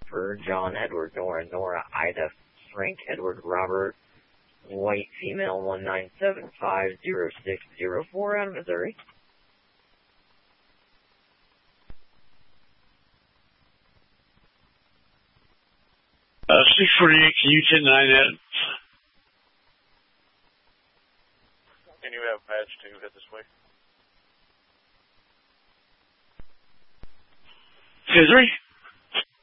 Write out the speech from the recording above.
for John, Edward, Nora, Nora, Ida, Frank, Edward, Robert, white female 197500604 out of Missouri. 648, can you 10-9 that? Can you have patch 2 head this way? 10-3?